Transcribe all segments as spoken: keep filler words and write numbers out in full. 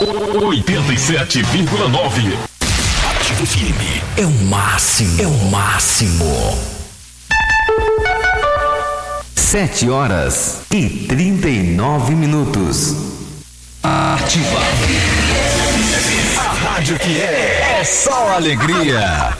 oitenta e sete vírgula nove. Ativa F M é o máximo, é o máximo. Sete horas e trinta e nove minutos. Ativa. A rádio que é, é só alegria.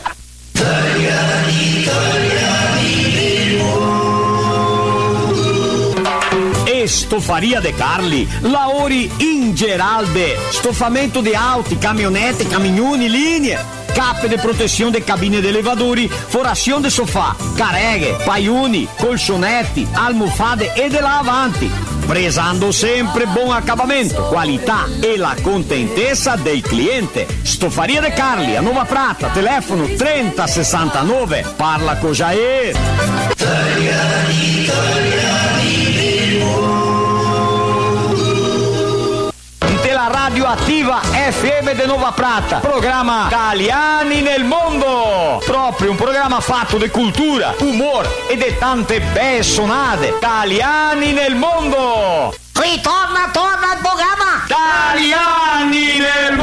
Estofaria De Carli, Laori in Geralde, estofamento de auto, caminhonete, caminhoni, linha, cappe de proteção de cabine de elevadori, foração de sofá, carreghe, paiuni, colchonete, almofade e de lá avanti. Prezando sempre bom acabamento, qualità e la contentezza del cliente. Stofaria De Carli, a Nova Prata, telefono trenta sessantanove. Parla con Jair. Della Radio Attiva F M de Nova Prata, programma Italiani nel mondo, proprio un programma fatto di cultura, humor e di tante belle sonate. Italiani nel mondo. Ritorna, torna il programma Italiani nel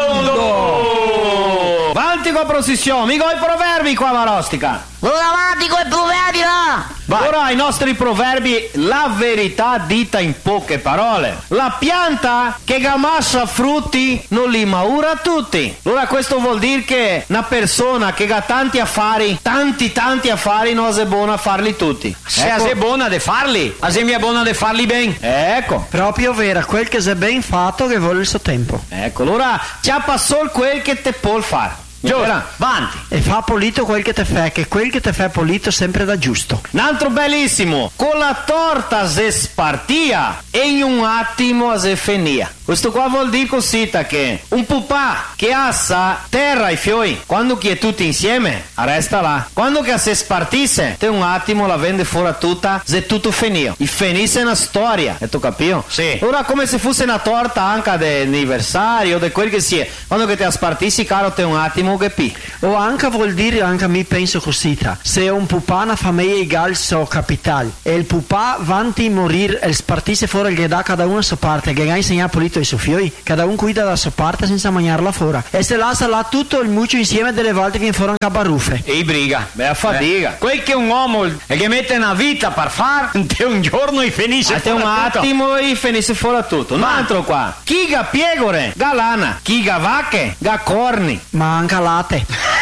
mondo. Avanti con la processione, mica i proverbi qua Marostica. Non avanti con i proverbi là. Vai. Ora i nostri proverbi, la verità dita in poche parole. La pianta che gamassa frutti non li maura tutti. Allora questo vuol dire che una persona che ha tanti affari, tanti tanti affari, non è buona a farli tutti. Se ecco. È buona di farli, se mi è buona di farli bene. Ecco. Proprio vero, quel che è ben fatto che vuole il suo tempo. Ecco, allora ci passò quel che te può fare. Giora, avanti. E fa pulito quel che te fa, che quel che te fa pulito sempre da giusto. Un altro bellissimo. Con la torta se spartia e in un attimo se fenia. Questo qua vuol dire così che un pupà che assa terra e fioi, quando che è tutti insieme, resta là. Quando che se spartisse, te un attimo la vende fuori tutta, se tutto finito. E finisse una storia, e tu capito? Sì. Ora come se fosse una torta anche di anniversario, di quel che sia. Quando che te la spartissi, caro, te un attimo che pi. O anche vuol dire, anche mi penso così, se un pupà una famiglia egal so capital, e il pupà vanti a morire, e spartisse fuori che dà cada uno a sua parte, che ha insegnato pulito i suoi fioi, cada un cuida da sua parte senza mangiarla fuori. E se lascia là tutto il muccio insieme delle volte viene fuori anche a baruffe. E briga, beh, a fatica. Eh. Quel che un uomo è che mette una vita per far, te un giorno e finisce ah, fuori un tutto. attimo e finisce fuori tutto. Un altro qua. Chi ga piegore, ga lana. Chi ga vacche, ga corni. Ma anche latte.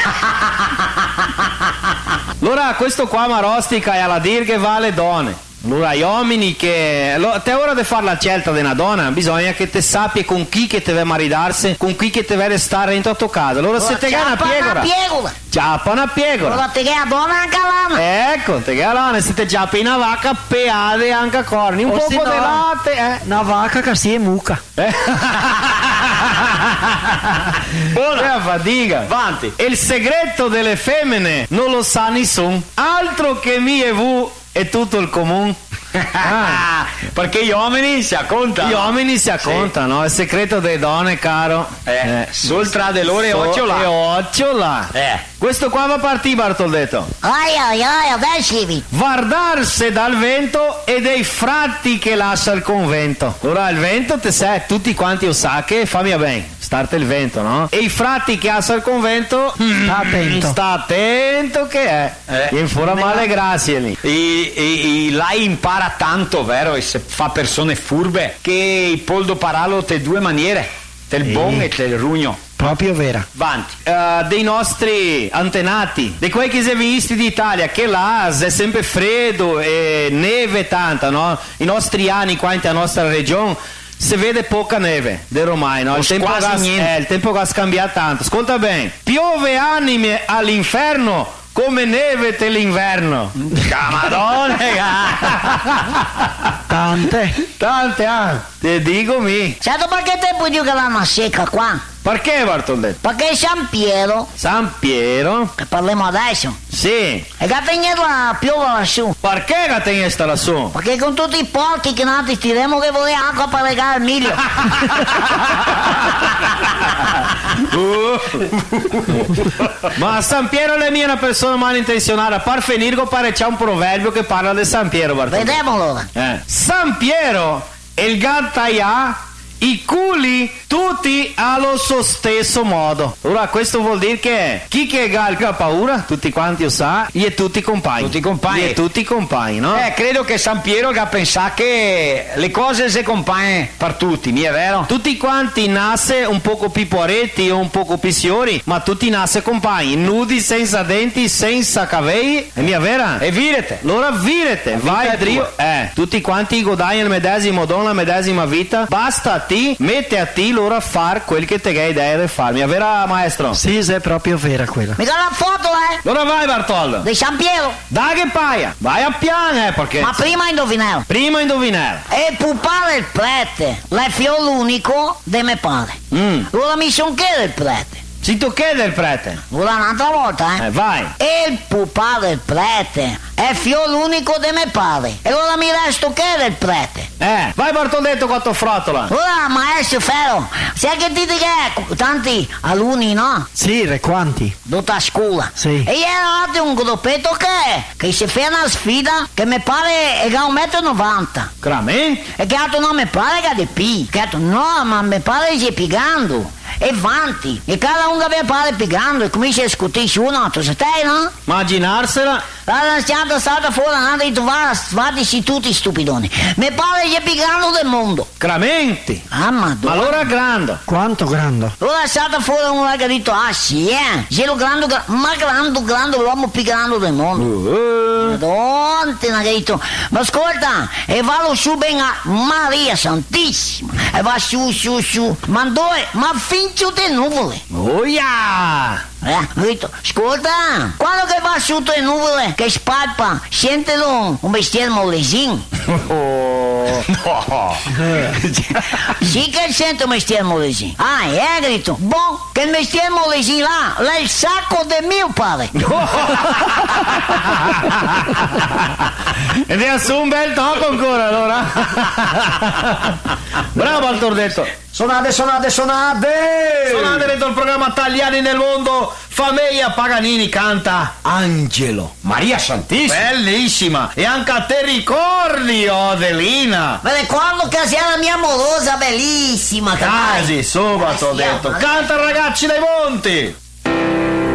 Allora questo qua Marostica è alla dir che vale donne. Allora gli uomini che te ora di fare la scelta di una donna bisogna che te sappia con chi che te deve maridarsi, con chi che te deve restare dentro a tua casa. Allora, allora se te gana una piegola ciappa una piegola, allora te gana donna anche lana, ecco te gana lana. Se te ciappa una vacca peade anche corni un po' di latte, eh. Una vacca che si è mucca, eh? Buona fatica. Avanti. Il segreto delle femmine non lo sa nessuno, altro che mi e vu e tutto il comune. Ah, perché gli uomini si accontano. Gli uomini si accontano, sì. Il segreto delle donne, caro. Eh, eh sul tra di loro e occiola. E occiola. Eh. Questo qua va partire, Bartoldetto. Ai ai ai, adesso. Guardarsi dal vento e dei fratti che lascia il convento. Ora il vento te sai, tutti quanti lo sa che fammi bene. Starte il vento, no? E i frati che assa il convento, sta attento. Sta attento che è. Eh. Viene fuori male grazie lì. E, e, e là impara tanto, vero? E se fa persone furbe che il poldo paralo te due maniere, te il bon e te il rugno. Proprio vera. Avanti. Uh, dei nostri antenati, di quei che si è visti d'Italia, che là è sempre freddo e neve tanta, no? I nostri anni qua in la nostra regione si vede poca neve del ormai, no? Il tempo, gas, eh, il tempo che ha scambiato tanto. Ascolta bene, piove anime all'inferno come neve te l'inverno. Madonna. Tante. Tante, ah. Te dico mi. Sai perché te puoi dire che l'hanno secca qua? Perché Bartoldetto? Perché San Piero. San Piero? Che parliamo adesso? Sì. E che la piove lassù. Perché che te sta lassù? Perché con tutti i porchi che noi stiremo che vuole acqua per regare il miglio. uh. Ma San Piero è mia una persona malintenzionata. Par finirgo pare c'è un proverbio che parla di San Piero, Bartoldetto. Vediamolo. Eh. San Piero e il gattaia i culi tutti tutti allo suo stesso modo. Ora questo vuol dire che chi che ha paura, tutti quanti lo sa, e tutti compagni. Tutti compagni. E tutti compagni, no? Eh, credo che San Piero che pensa che le cose si compagne per tutti, mi è vero? Tutti quanti nasce un poco più poretti o un poco più signori, ma tutti nasce compagni, nudi, senza denti, senza capelli, è mia vera? E virete. Allora virete, vai è Dio, eh, tutti quanti guadagnano il medesimo dono, la medesima vita, basta a te, mette a te loro a far quel che te hai idea di fare, mia vera maestro? Sì, è proprio vera quella. Mi dà la foto, eh? Allora vai Bartoldo, Di San Piero. dai che paia, vai a piano, eh, perché Ma prima indovinare. prima indovinare. E il pupale il prete, è figlio unico di mio padre. Mm. Allora mi son chiesto il prete. Si tu chiede il prete, Ora un'altra volta, eh? eh, vai. E il pupale il prete, è figlio unico di mio padre. E allora mi resto chiedere il prete. Eh, vai Bartoldetto quattro frotola. Ora, maestro Ferro, sai che dite che tanti alunni, no? Sì, re quanti? Tutta a scuola. Sì. E ieri un gruppetto che, che si fa una sfida che mi pare è un metro e novanta. Veramente? E che altro non mi pare che è di più. Che altro no, ma mi pare che sia piegando. E vanti. E cada uno che mi pare piegando e comincia a discutere su un altro. Se te, no? Immaginarsela. Allora siamo stati fuori andando e trovare fatisi tutti stupidoni. Mi pare che è piegando del mondo. Veramente? Ah, Ma madonna. allora grande. Quanto grande? Allora è stato fuori uno che ha detto, ah sì, eh, c'è lo grande, gra- ma grande, grande l'uomo più grande del mondo. Uh, Madonna, te ne ha detto, ma ascolta, e va su ben a Maria Santissima, e va su, su, su, ma dove? Ma fincio di nuvole. oh yeah. Eh, ha detto, ascolta, quando che va sotto le nuvole, che spalpa, sentilo un mestiere mollesino. Oh, no. Sì che sento un mestiere mollesino. Ah, e ha detto, boh, che il mestiere mollesino là, è il sacco del mio padre. E ne ha su un bel tocco ancora allora. Bravo Bartoldetto. Suonate, suonate, suonate! Suonate dentro il programma Tagliani nel mondo. Famiglia Paganini canta Angelo. Maria Santissima! Bellissima. E anche a te ricordi, Odelina. Me ricordo che sia la mia amorosa bellissima. che Casi, dai. subito ho Eh, sì, detto. ma- Canta ragazzi dai monti.